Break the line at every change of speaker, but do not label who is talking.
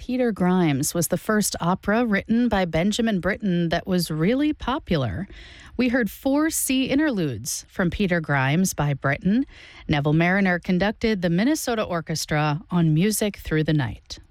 Peter Grimes was the first opera written by Benjamin Britten that was really popular. We heard 4 sea interludes from Peter Grimes by Britten. Neville Mariner conducted the Minnesota Orchestra on Music Through the Night.